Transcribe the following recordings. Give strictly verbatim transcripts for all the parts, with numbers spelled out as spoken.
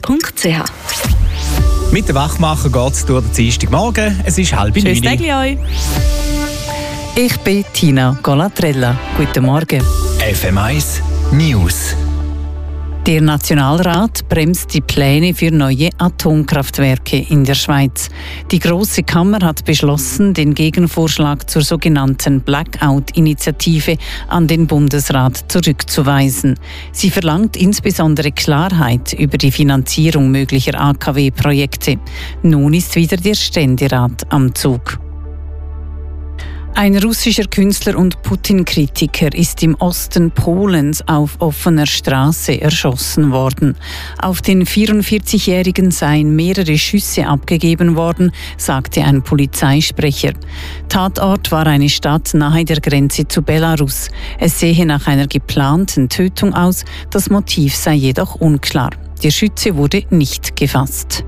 punkt c h. Mit den Wachmacher geht es durch den Dienstagmorgen. Es ist halb neun. Tschüss, Tagli euch. Ich bin Tina Golatrella. Guten Morgen. F M eins News. Der Nationalrat bremst die Pläne für neue Atomkraftwerke in der Schweiz. Die Grosse Kammer hat beschlossen, den Gegenvorschlag zur sogenannten Blackout-Initiative an den Bundesrat zurückzuweisen. Sie verlangt insbesondere Klarheit über die Finanzierung möglicher A K W-Projekte. Nun ist wieder der Ständerat am Zug. Ein russischer Künstler und Putin-Kritiker ist im Osten Polens auf offener Straße erschossen worden. Auf den vierundvierzigjährigen seien mehrere Schüsse abgegeben worden, sagte ein Polizeisprecher. Tatort war eine Stadt nahe der Grenze zu Belarus. Es sehe nach einer geplanten Tötung aus, das Motiv sei jedoch unklar. Der Schütze wurde nicht gefasst.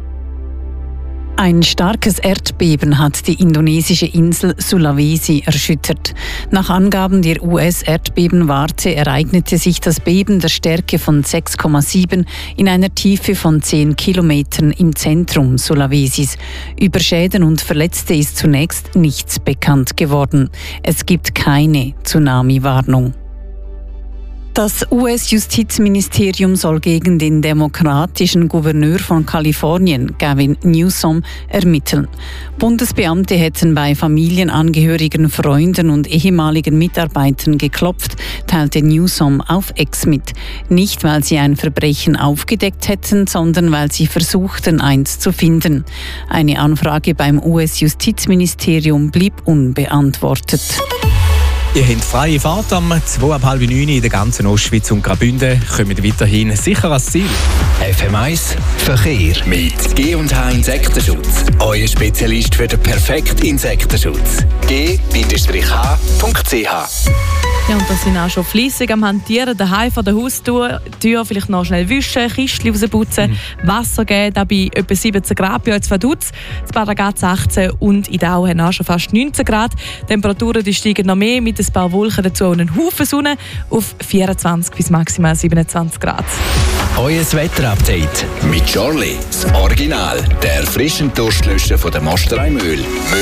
Ein starkes Erdbeben hat die indonesische Insel Sulawesi erschüttert. Nach Angaben der U S-Erdbebenwarte ereignete sich das Beben der Stärke von sechs Komma sieben in einer Tiefe von zehn Kilometern im Zentrum Sulawesis. Über Schäden und Verletzte ist zunächst nichts bekannt geworden. Es gibt keine Tsunami-Warnung. Das U S-Justizministerium soll gegen den demokratischen Gouverneur von Kalifornien, Gavin Newsom, ermitteln. Bundesbeamte hätten bei Familienangehörigen, Freunden und ehemaligen Mitarbeitern geklopft, teilte Newsom auf X mit. Nicht, weil sie ein Verbrechen aufgedeckt hätten, sondern weil sie versuchten, eins zu finden. Eine Anfrage beim U S-Justizministerium blieb unbeantwortet. Ihr habt freie Fahrt am zwei ab halb neun in der ganzen Ostschweiz und Graubünden. Kommt weiterhin sicher ans Ziel. F M eins Verkehr mit G und H Insektenschutz. Euer Spezialist für den perfekten Insektenschutz. G H punkt c h. Ja, und das sind auch schon fleissig am Hantieren. Daheim vor der Haustür, Tür vielleicht noch schnell wischen, Kistchen rausputzen, mhm. Wasser geben, da bei etwa siebzehn Grad, bei uns Vaduz. In Baragaz achtzehn und in Dau haben auch schon fast neunzehn Grad. Die Temperaturen die steigen noch mehr mit ein paar Wolken dazu und einen Haufen Sonne auf vierundzwanzig bis maximal siebenundzwanzig Grad. Euer Wetterupdate mit Charlie, das Original, der frischen Durstlöscher von der Mosterei Mühl.